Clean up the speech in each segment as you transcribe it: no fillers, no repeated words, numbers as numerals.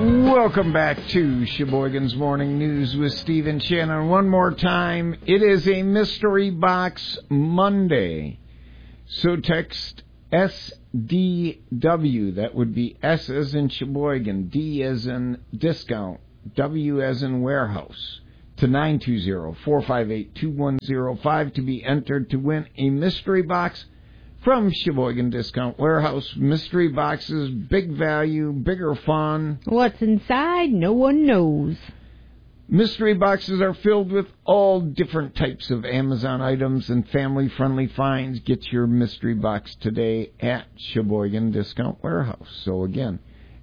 Welcome back to Sheboygan's Morning News with Steve and Shannon. One more time, it is a Mystery Box Monday. So text SDW, that would be S as in Sheboygan, D as in discount, W as in warehouse, to 920-458-2105 to be entered to win a mystery box from Sheboygan Discount Warehouse. Mystery boxes, big value, bigger fun. What's inside, no one knows. Mystery boxes are filled with all different types of Amazon items and family-friendly finds. Get your mystery box today at Sheboygan Discount Warehouse. So again,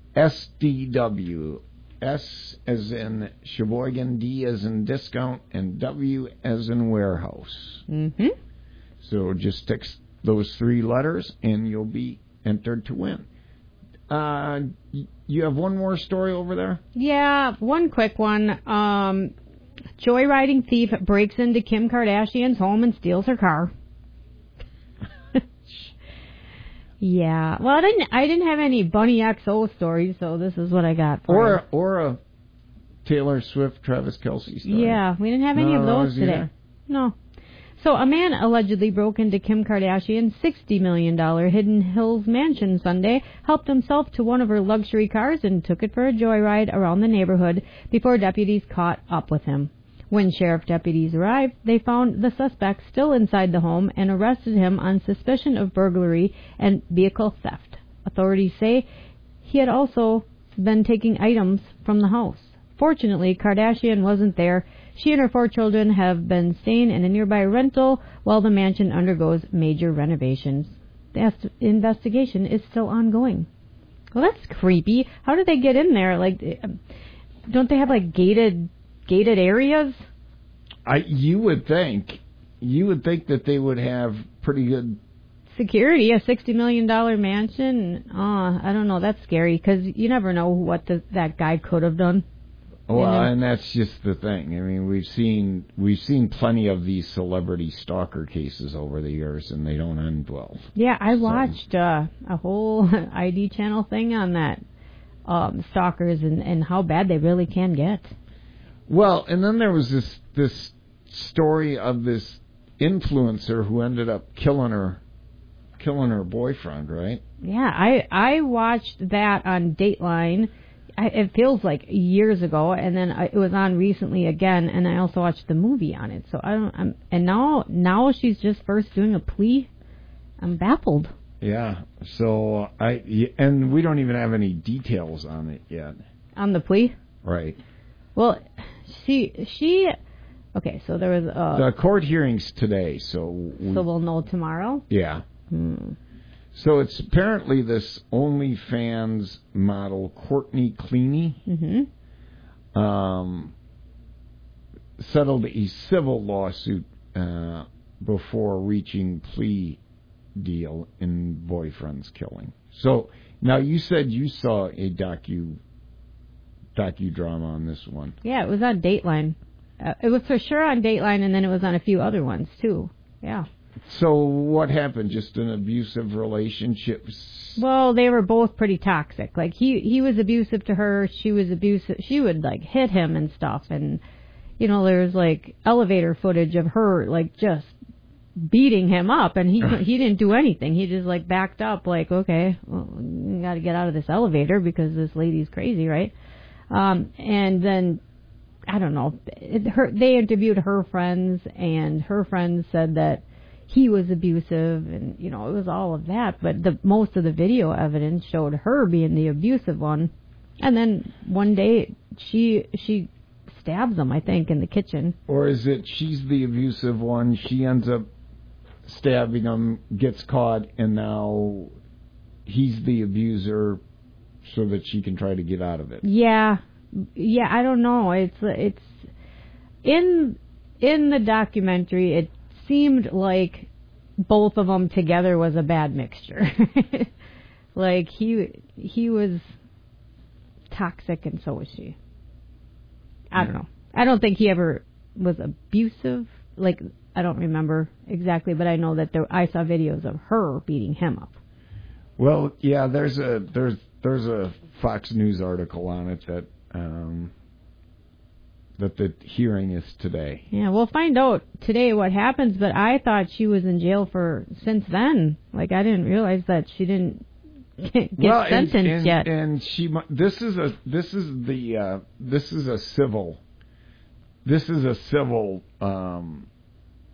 SDW, S as in Sheboygan, D as in discount, and W as in warehouse. Mm-hmm. So just text those three letters, and you'll be entered to win. You have one more story over there? Yeah, one quick one. Joyriding thief breaks into Kim Kardashian's home and steals her car. Yeah. Well, I didn't have any Bunny XO stories, so this is what I got for you. Or a Taylor Swift, Travis Kelce story. Yeah, we didn't have any of those today. Either? No. So a man allegedly broke into Kim Kardashian's $60 million Hidden Hills mansion Sunday, helped himself to one of her luxury cars, and took it for a joyride around the neighborhood before deputies caught up with him. When sheriff deputies arrived, they found the suspect still inside the home and arrested him on suspicion of burglary and vehicle theft. Authorities say he had also been taking items from the house. Fortunately, Kardashian wasn't there. She and her 4 children have been staying in a nearby rental while the mansion undergoes major renovations. The investigation is still ongoing. Well, that's creepy. How did they get in there? Like, don't they have like gated areas? You would think that they would have pretty good security. A $60 million mansion. I don't know. That's scary because you never know what that guy could have done. Well, and that's just the thing. I mean, we've seen plenty of these celebrity stalker cases over the years, and they don't end well. Yeah, I watched a whole ID channel thing on that stalkers and how bad they really can get. Well, and then there was this story of this influencer who ended up killing her boyfriend, right? Yeah, I watched that on Dateline. It feels like years ago, and then it was on recently again, and I also watched the movie on it. So and now she's just first doing a plea. I'm baffled. Yeah. So and we don't even have any details on it yet. On the plea? Right. Well, she okay. So there was the court hearings today. So we'll know tomorrow. Yeah. So it's apparently this OnlyFans model, Courtney Cleany, settled a civil lawsuit before reaching plea deal in boyfriend's killing. So now you said you saw a docudrama on this one. Yeah, it was on Dateline. It was for sure on Dateline, and then it was on a few other ones too. Yeah. So what happened? Just an abusive relationship? Well, they were both pretty toxic. Like he was abusive to her. She was abusive. She would like hit him and stuff. And you know, there's like elevator footage of her like just beating him up, and he didn't do anything. He just like backed up, like, okay, well, you got to get out of this elevator because this lady's crazy, right? And then I don't know. They interviewed her friends, and her friends said that he was abusive, and you know, it was all of that. But most of the video evidence showed her being the abusive one. And then one day she stabs him, I think, in the kitchen. Or is it she's the abusive one? She ends up stabbing him, gets caught, and now he's the abuser, so that she can try to get out of it. Yeah. I don't know. It's in the documentary. It seemed like both of them together was a bad mixture. Like he was toxic, and so was she. I don't know. I don't think he ever was abusive. Like, I don't remember exactly, but I know that I saw videos of her beating him up. Well, yeah, there's There's a Fox News article on it that the hearing is today. Yeah, we'll find out today what happens, but I thought she was in jail since then. Like, I didn't realize that she didn't get sentenced yet. And this is a civil